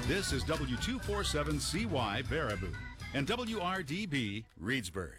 This is W247CY Baraboo and WRDB Reedsburg.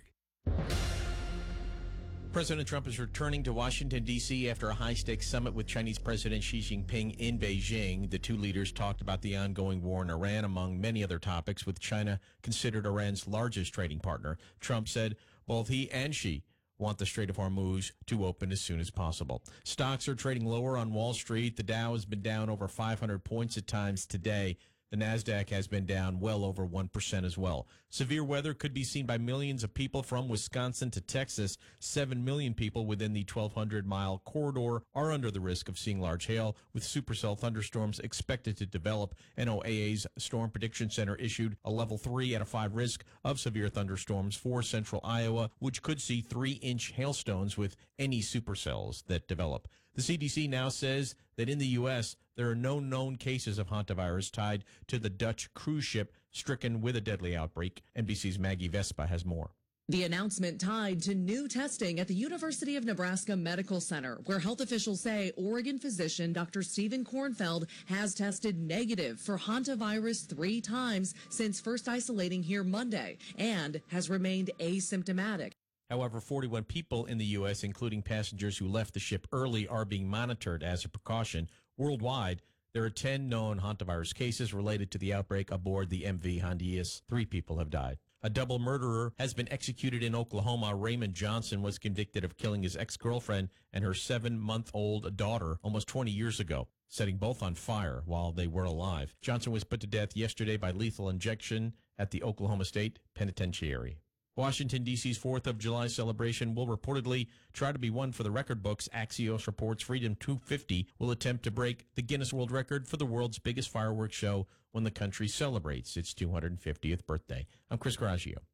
President Trump is returning to Washington, D.C. after a high-stakes summit with Chinese President Xi Jinping in Beijing. The two leaders talked about the ongoing war in Iran, among many other topics, with China considered Iran's largest trading partner. Trump said both he and Xi want the Strait of Hormuz to open as soon as possible. Stocks are trading lower on Wall Street. The Dow has been down over 500 points at times today. The NASDAQ has been down well over 1% as well. Severe weather could be seen by millions of people from Wisconsin to Texas. 7 million people within the 1,200-mile corridor are under the risk of seeing large hail, with supercell thunderstorms expected to develop. NOAA's Storm Prediction Center issued a level 3 out of 5 risk of severe thunderstorms for central Iowa, which could see 3-inch hailstones with any supercells that develop. The CDC now says that in the U.S., there are no known cases of hantavirus tied to the Dutch cruise ship stricken with a deadly outbreak. NBC's Maggie Vespa has more. The announcement tied to new testing at the University of Nebraska Medical Center, where health officials say Oregon physician Dr. Stephen Kornfeld has tested negative for hantavirus 3 times since first isolating here Monday and has remained asymptomatic. However, 41 people in the U.S., including passengers who left the ship early, are being monitored as a precaution. Worldwide, there are 10 known hantavirus cases related to the outbreak aboard the MV Hondias. 3 people have died. A double murderer has been executed in Oklahoma. Raymond Johnson was convicted of killing his ex-girlfriend and her 7-month-old daughter almost 20 years ago, setting both on fire while they were alive. Johnson was put to death yesterday by lethal injection at the Oklahoma State Penitentiary. Washington, D.C.'s 4th of July celebration will reportedly try to be one for the record books. Axios reports Freedom 250 will attempt to break the Guinness World Record for the world's biggest fireworks show when the country celebrates its 250th birthday. I'm Chris Graggio.